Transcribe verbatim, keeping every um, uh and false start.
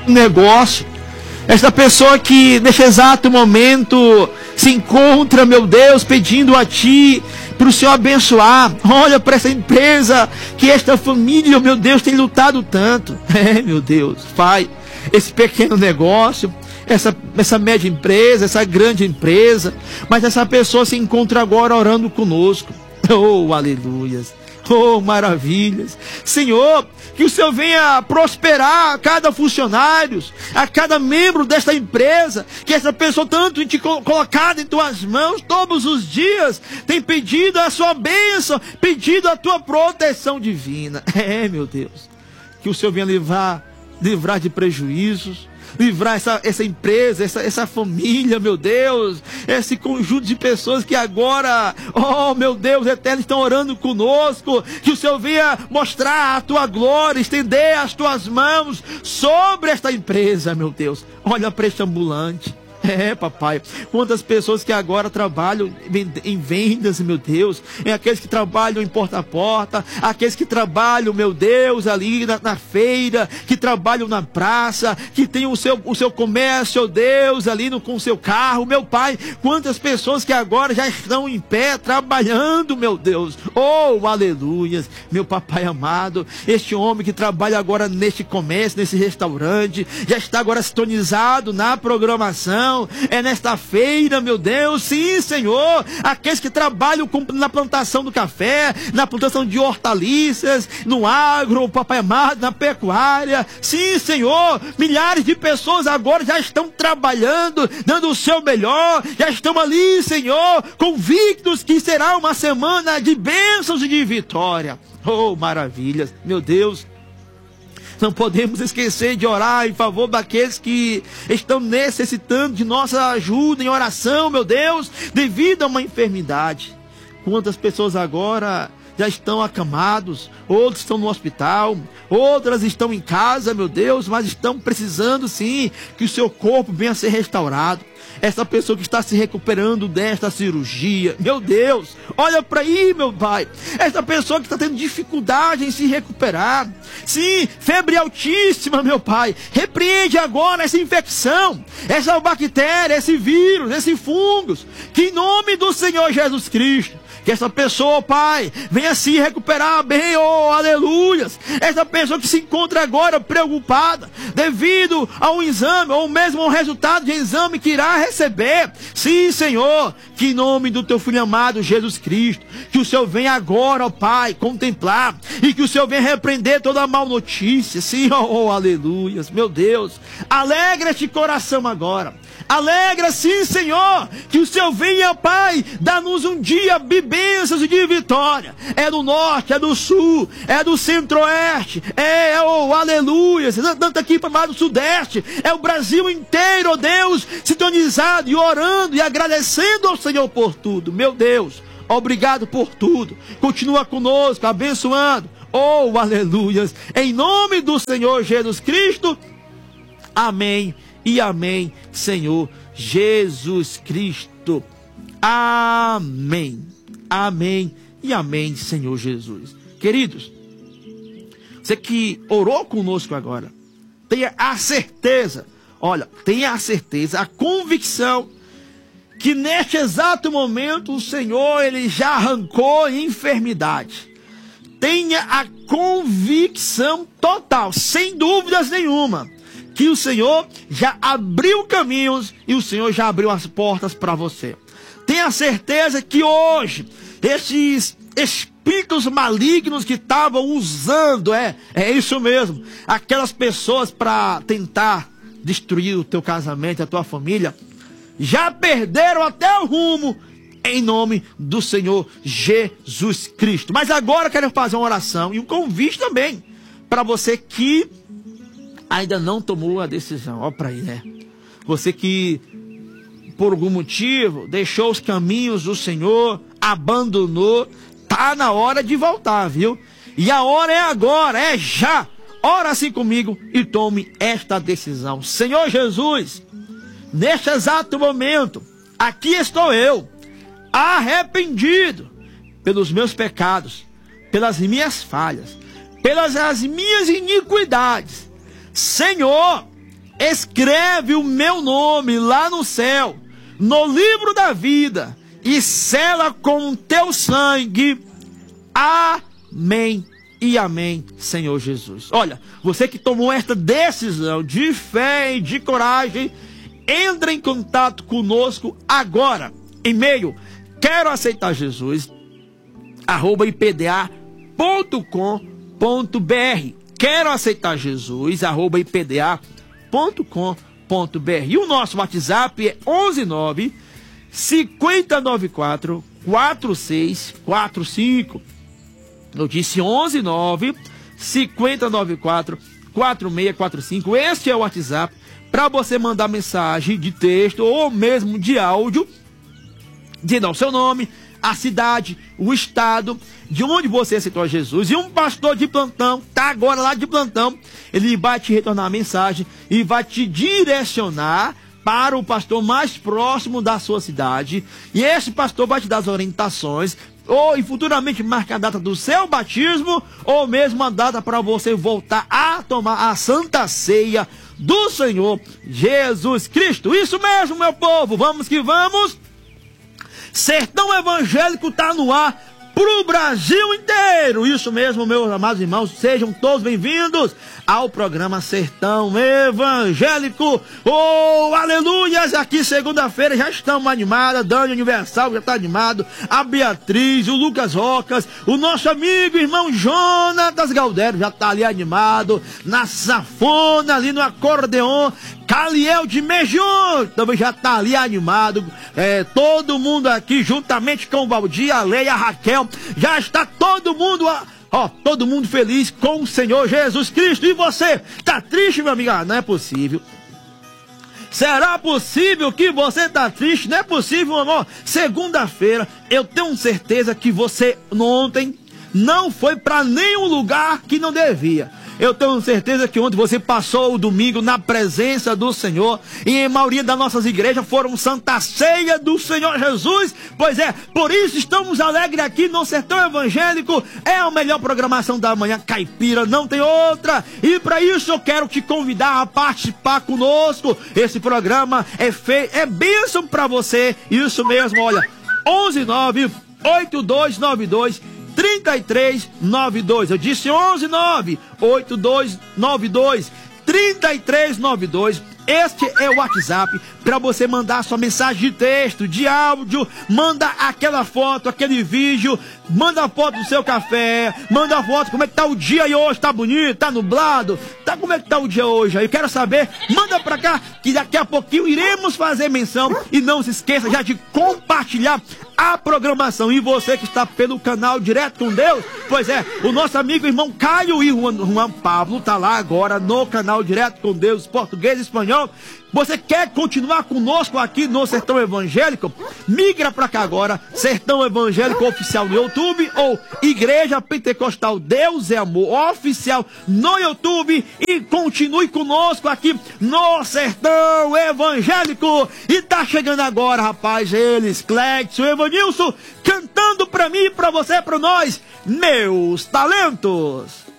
negócio. Esta pessoa que neste exato momento se encontra, meu Deus, pedindo a Ti para o Senhor abençoar. Olha para essa empresa que esta família, meu Deus, tem lutado tanto. É, meu Deus, Pai, esse pequeno negócio, essa, essa média empresa, essa grande empresa, mas essa pessoa se encontra agora orando conosco. Oh, aleluias. Oh, maravilhas. Senhor, que o Senhor venha prosperar a cada funcionário, a cada membro desta empresa, que essa pessoa tanto te colocada em tuas mãos todos os dias, tem pedido a sua bênção, pedido a tua proteção divina. É, meu Deus, que o Senhor venha livrar, livrar de prejuízos, livrar essa, essa empresa, essa, essa família, meu Deus, esse conjunto de pessoas que agora, oh meu Deus eterno, estão orando conosco, que o Senhor venha mostrar a tua glória, estender as tuas mãos sobre esta empresa, meu Deus. Olha para este ambulante. É, papai, quantas pessoas que agora trabalham em vendas, meu Deus, em aqueles que trabalham em porta a porta, aqueles que trabalham, meu Deus, ali na, na feira, que trabalham na praça, que tem o seu, o seu comércio, oh Deus, ali no, com o seu carro, meu Pai, quantas pessoas que agora já estão em pé, trabalhando, meu Deus, oh, aleluias, meu papai amado, este homem que trabalha agora neste comércio, nesse restaurante, já está agora sintonizado na programação. É nesta feira, meu Deus, sim, Senhor, aqueles que trabalham com, na plantação do café, na plantação de hortaliças, no agro, papai amado, na pecuária, sim, Senhor, milhares de pessoas agora já estão trabalhando, dando o seu melhor, já estão ali, Senhor, convictos que será uma semana de bênçãos e de vitória. Oh, maravilhas, meu Deus. Não podemos esquecer de orar em favor daqueles que estão necessitando de nossa ajuda em oração, meu Deus, devido a uma enfermidade. Quantas pessoas agora já estão acamados, outros estão no hospital, outras estão em casa, meu Deus, mas estão precisando sim que o seu corpo venha a ser restaurado. Essa pessoa que está se recuperando desta cirurgia, meu Deus, olha para aí, meu Pai, essa pessoa que está tendo dificuldade em se recuperar, sim, febre altíssima, meu Pai, repreende agora essa infecção, essa bactéria, esse vírus, esse fungo, que em nome do Senhor Jesus Cristo, que essa pessoa, Pai, venha se recuperar bem, oh, aleluias. Essa pessoa que se encontra agora preocupada devido a um exame, ou mesmo a um resultado de exame que irá receber. Sim, Senhor, que em nome do teu Filho amado, Jesus Cristo, que o Senhor venha agora, ó Pai, contemplar, e que o Senhor venha repreender toda a mal notícia. Sim, oh, oh, aleluias, meu Deus, alegra este coração agora. Alegra, sim, Senhor, que o Senhor venha, Pai, dar-nos um dia de bênçãos e de vitória. É do norte, é do sul, é do centro-oeste, é, é oh, aleluia, tanto aqui para do sudeste, é o Brasil inteiro, oh Deus, sintonizado e orando e agradecendo ao Senhor por tudo. Meu Deus, obrigado por tudo. Continua conosco, abençoando, oh, aleluias, em nome do Senhor Jesus Cristo, amém. E amém, Senhor Jesus Cristo. Amém. Amém e amém, Senhor Jesus. Queridos, você que orou conosco agora, tenha a certeza, olha, tenha a certeza, a convicção, que neste exato momento o Senhor, Ele já arrancou a enfermidade. Tenha a convicção total, sem dúvidas nenhuma, que o Senhor já abriu caminhos e o Senhor já abriu as portas para você. Tenha certeza que hoje, esses espíritos malignos que estavam usando, é, é isso mesmo, aquelas pessoas para tentar destruir o teu casamento, a tua família, já perderam até o rumo, em nome do Senhor Jesus Cristo. Mas agora eu quero fazer uma oração e um convite também, para você que ainda não tomou a decisão. Olha para aí, né? Você que, por algum motivo, deixou os caminhos do Senhor, abandonou, tá na hora de voltar, viu? E a hora é agora, é já. Ora assim comigo e tome esta decisão. Senhor Jesus, neste exato momento, aqui estou eu, arrependido pelos meus pecados, pelas minhas falhas, pelas as minhas iniquidades. Senhor, escreve o meu nome lá no céu, no livro da vida, e sela com o teu sangue. Amém e amém, Senhor Jesus. Olha, você que tomou esta decisão de fé e de coragem, entre em contato conosco agora. E-mail, quero aceitar Jesus, arroba i p d a ponto com ponto b r. Quero aceitar Jesus, arroba i p d a ponto com ponto b r. E o nosso WhatsApp é onze nove, cinco nove quatro, quatro seis quatro cinco. Eu disse onze nove, cinco nove quatro, quatro seis quatro cinco. Este é o WhatsApp para você mandar mensagem de texto ou mesmo de áudio, dizendo o seu nome, a cidade, o estado, de onde você aceitou a Jesus. E um pastor de plantão, tá agora lá de plantão, ele vai te retornar a mensagem e vai te direcionar para o pastor mais próximo da sua cidade. E esse pastor vai te dar as orientações, ou e futuramente marca a data do seu batismo, ou mesmo a data para você voltar a tomar a Santa Ceia do Senhor Jesus Cristo. Isso mesmo, meu povo, vamos que vamos. Sertão Evangélico tá no ar pro Brasil inteiro. Isso mesmo, meus amados irmãos, sejam todos bem-vindos ao programa Sertão Evangélico. Oh, aleluias! Aqui segunda-feira já estamos animados. Dani Universal já está animado, a Beatriz, o Lucas Rocas, o nosso amigo irmão Jonatas Galdero já está ali animado, na safona, ali no acordeon. Caliel de Mejon também já está ali animado. É, todo mundo aqui, juntamente com o Valdir, a Leia, a Raquel, já está todo mundo, ó, todo mundo feliz com o Senhor Jesus Cristo. E você, tá triste, meu amigo? Ah, não é possível. Será possível que você tá triste? Não é possível, amor. Segunda-feira, eu tenho certeza que você ontem não foi para nenhum lugar que não devia. Eu tenho certeza que ontem você passou o domingo na presença do Senhor. E a maioria das nossas igrejas foram Santa Ceia do Senhor Jesus. Pois é, por isso estamos alegres aqui no Sertão Evangélico. É a melhor programação da manhã caipira, não tem outra. E para isso eu quero te convidar a participar conosco. Esse programa é feito, é bênção para você. Isso mesmo, olha, onze nove, oito dois nove dois, trinta e três noventa e dois. Eu disse onze nove, oito dois nove dois, trinta e três noventa e dois. Este é o WhatsApp para você mandar sua mensagem de texto, de áudio, manda aquela foto, aquele vídeo, manda a foto do seu café, manda a foto, como é que tá o dia aí hoje, tá bonito, tá nublado, tá, como é que tá o dia hoje aí, eu quero saber, manda pra cá, que daqui a pouquinho iremos fazer menção. E não se esqueça já de compartilhar a programação. E você que está pelo canal Direto com Deus, pois é, o nosso amigo irmão Caio e Juan, Juan Pablo tá lá agora no canal Direto com Deus, português e espanhol. Você quer continuar conosco aqui no Sertão Evangélico? Migra pra cá agora, Sertão Evangélico Oficial no YouTube, ou Igreja Pentecostal Deus é Amor Oficial no YouTube, e continue conosco aqui no Sertão Evangélico. E tá chegando agora, rapaz, eles, Clécio, Evanilson, cantando pra mim, pra você, pra nós, Meus Talentos.